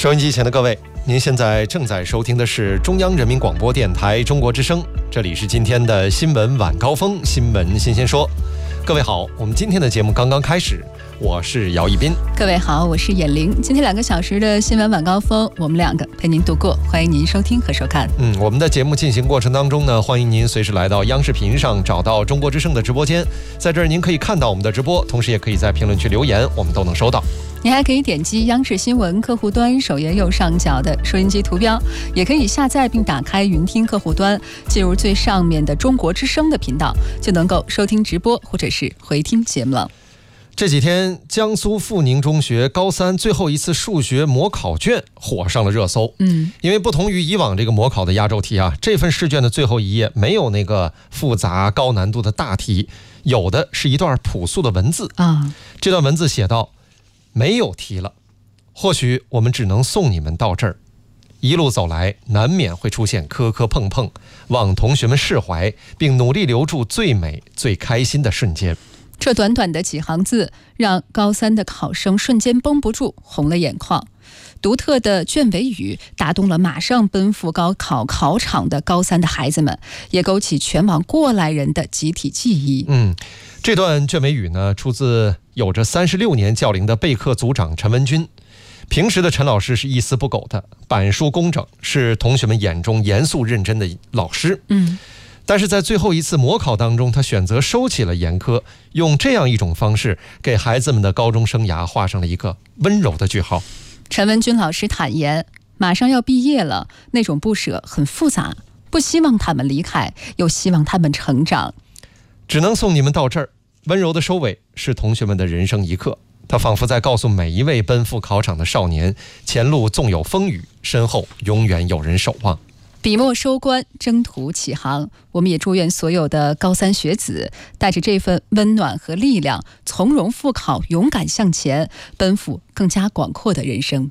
收音机前的各位，您现在正在收听的是中央人民广播电台中国之声，这里是今天的新闻晚高峰，新闻新鲜说。各位好，我们今天的节目刚刚开始，我是姚一斌。各位好，我是闫玲。今天2个小时的新闻晚高峰，我们2个陪您度过，欢迎您收听和收看。我们的节目进行过程当中呢，欢迎您随时来到央视频上找到中国之声的直播间，在这儿您可以看到我们的直播，同时也可以在评论区留言，我们都能收到。您还可以点击央视新闻客户端首页右上角的收音机图标，也可以下载并打开云听客户端，进入最上面的中国之声的频道，就能够收听直播或者是回听节目了。这几天，江苏阜宁中学高3最后一次数学模考卷火上了热搜。因为不同于以往这个模考的压轴题啊，这份试卷的最后一页没有那个复杂高难度的大题，有的是一段朴素的文字啊。这段文字写道：没有题了，或许我们只能送你们到这儿。一路走来，难免会出现磕磕碰碰，望同学们释怀，并努力留住最美、最开心的瞬间。这短短的几行字，让高3的考生瞬间绷不住，红了眼眶。独特的卷尾语打动了马上奔赴高考考场的高3的孩子们，也勾起全网过来人的集体记忆。这段卷尾语呢，出自有着36年教龄的备课组长陈文军。平时的陈老师是一丝不苟的，板书工整，是同学们眼中严肃认真的老师。但是在最后一次模考当中，他选择收起了严苛，用这样一种方式给孩子们的高中生涯画上了一个温柔的句号。陈文军老师坦言，马上要毕业了，那种不舍很复杂，不希望他们离开，又希望他们成长。只能送你们到这儿，温柔的收尾是同学们的人生一课。他仿佛在告诉每一位奔赴考场的少年，前路纵有风雨，身后永远有人守望。笔墨收官，征途启航。我们也祝愿所有的高3学子带着这份温暖和力量，从容赴考，勇敢向前，奔赴更加广阔的人生。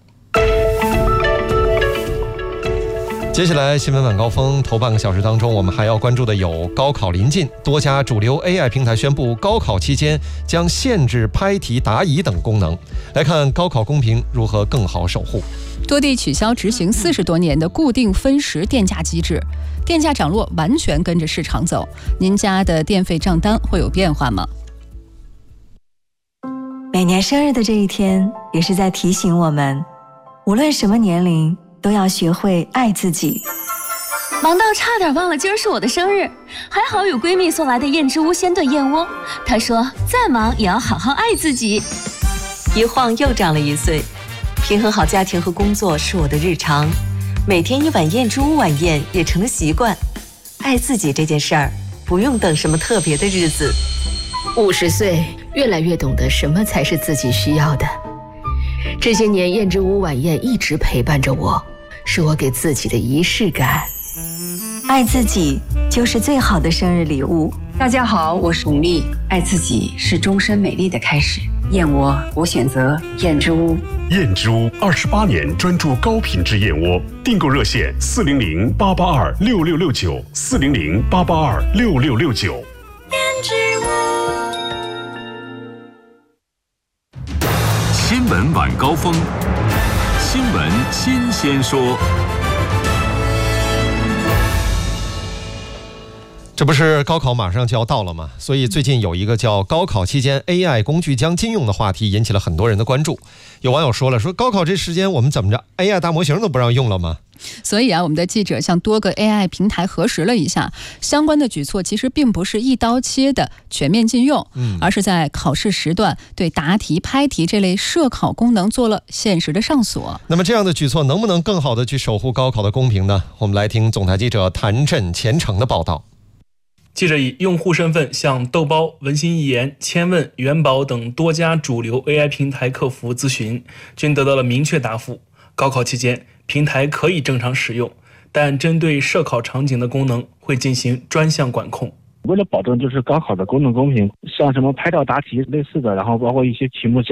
接下来新闻晚高峰头半个小时当中，我们还要关注的有高考临近，多家主流 AI 平台宣布高考期间将限制拍题答疑等功能。来看高考公平如何更好守护。多地取消执行40多年的固定分时电价机制，电价涨落完全跟着市场走。您家的电费账单会有变化吗？ 每年生日的这一天，也是在提醒我们，无论什么年龄，都要学会爱自己。 忙到差点忘了今儿是我的生日，还好有闺蜜送来的燕之屋鲜炖燕窝。她说再忙也要好好爱自己。 一晃又长了1岁，平衡好家庭和工作是我的日常，每天1碗燕之屋晚宴也成了习惯。爱自己这件事儿，不用等什么特别的日子。 50岁，越来越懂得什么才是自己需要的。这些年燕之屋晚宴一直陪伴着我，是我给自己的仪式感。 爱自己就是最好的生日礼物。 大家好，我是巩俐。爱自己是终身美丽的开始。燕窝，我选择燕之屋。 燕之屋28年专注高品质燕窝，订购热线400-882-6669，400-882-6669。 燕之屋。 新闻晚高峰，新闻新鲜说。 这不是高考马上就要到了吗？所以最近有一个叫高考期间 AI 工具将禁用的话题引起了很多人的关注。有网友说了，说高考这时间我们怎么着 AI 大模型都不让用了吗？所以我们的记者向多个 AI 平台核实了一下，相关的举措其实并不是一刀切的全面禁用，而是在考试时段对答题、拍题这类涉考功能做了限时的上锁。那么这样的举措能不能更好的去守护高考的公平呢？我们来听总台记者谭震、钱程的报道。 记者以用户身份向豆包、文心一言、千问、元宝等多家主流 AI 平台客服咨询，均得到了明确答复。高考期间，平台可以正常使用，但针对涉考场景的功能会进行专项管控。 为了保证就是高考的公正公平，像什么拍照答题类似的，然后包括一些题目